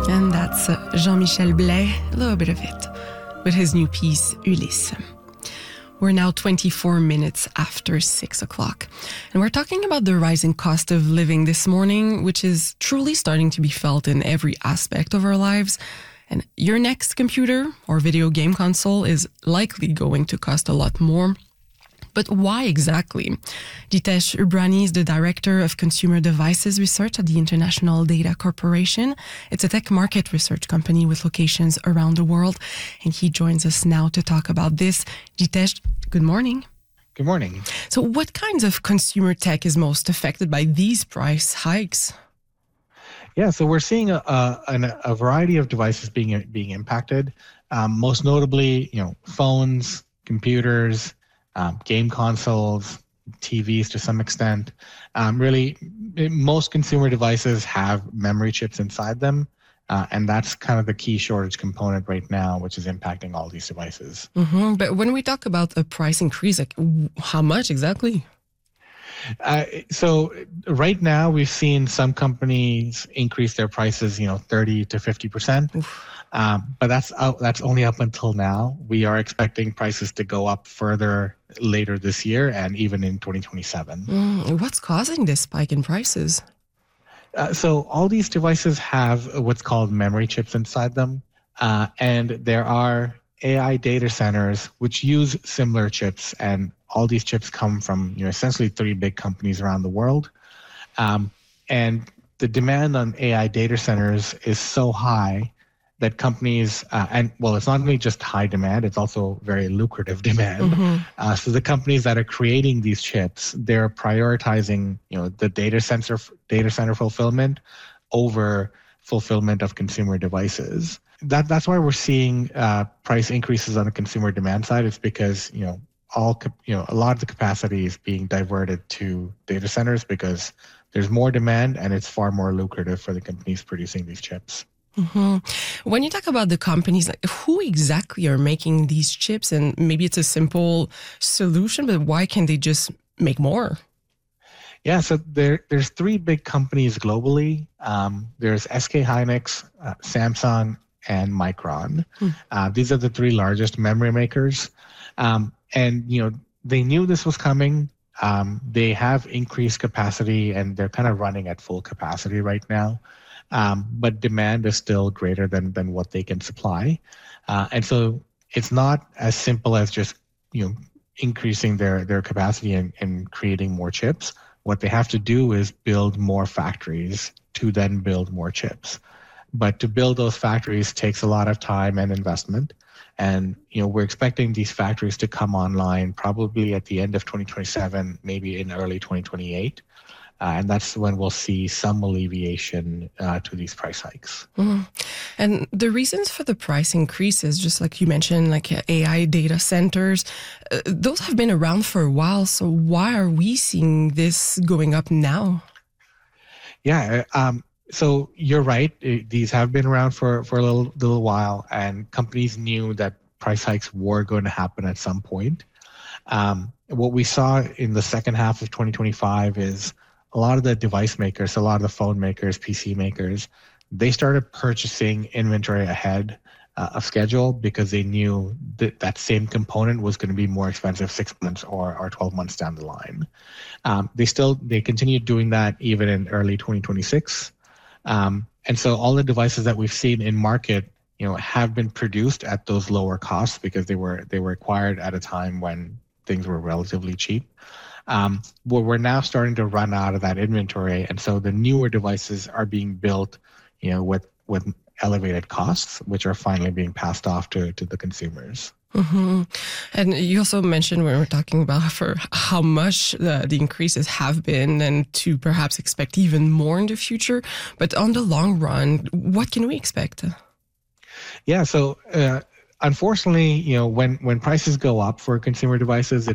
And that's Jean-Michel Blais, a little bit of it, with his new piece, Ulysse. We're now 24 minutes after 6 o'clock. And we're talking about the rising cost of living this morning, which is truly starting to be felt in every aspect of our lives. And your next computer or video game console is likely going to cost a lot more. But why exactly? Jitesh Ubrani is the Director of Consumer Devices Research at the International Data Corporation. It's a tech market research company with locations around the world. And he joins us now to talk about this. Jitesh, good morning. Good morning. So what kinds of consumer tech is most affected by these price hikes? Yeah, so we're seeing a variety of devices being impacted. Most notably, phones, computers, game consoles, TVs to some extent. Really, most consumer devices have memory chips inside them, and that's kind of the key shortage component right now, which is impacting all these devices. Mm-hmm. But when we talk about a price increase, like how much exactly? So right now, we've seen some companies increase their prices, 30 to 50%. But that's only up until now. We are expecting prices to go up further later this year and even in 2027. What's causing this spike in prices? So all these devices have what's called memory chips inside them. And there are AI data centers which use similar chips. And all these chips come from essentially 3 big companies around the world. And the demand on AI data centers is so high that companies, it's not only just high demand, it's also very lucrative demand. Mm-hmm. So the companies that are creating these chips, they're prioritizing, the data center fulfillment over fulfillment of consumer devices. That's why we're seeing price increases on the consumer demand side. It's because, a lot of the capacity is being diverted to data centers because there's more demand and it's far more lucrative for the companies producing these chips. Mm-hmm. When you talk about the companies, like who exactly are making these chips? And maybe it's a simple solution, but why can't they just make more? Yeah, so there's 3 big companies globally. There's SK Hynix, Samsung, and Micron. These are the 3 largest memory makers. And they knew this was coming. They have increased capacity and they're kind of running at full capacity right now. But demand is still greater than what they can supply. And so it's not as simple as just, increasing their capacity and creating more chips. What they have to do is build more factories to then build more chips. But to build those factories takes a lot of time and investment. And, we're expecting these factories to come online probably at the end of 2027, maybe in early 2028. And that's when we'll see some alleviation to these price hikes. Mm. And the reasons for the price increases, just like you mentioned, like AI data centers, those have been around for a while. So why are we seeing this going up now? Yeah, so you're right. These have been around for a little while, and companies knew that price hikes were going to happen at some point. What we saw in the second half of 2025 is a lot of the device makers, a lot of the phone makers, PC makers, they started purchasing inventory ahead of schedule because they knew that same component was going to be more expensive 6 months or 12 months down the line. They continued doing that even in early 2026. And so all the devices that we've seen in market, have been produced at those lower costs because they were acquired at a time when things were relatively cheap. We're now starting to run out of that inventory, and so the newer devices are being built, with elevated costs, which are finally being passed off to the consumers. Mm-hmm. And you also mentioned when we're talking about for how much the increases have been and to perhaps expect even more in the future. But on the long run, what can we expect? Yeah, so unfortunately, when prices go up for consumer devices,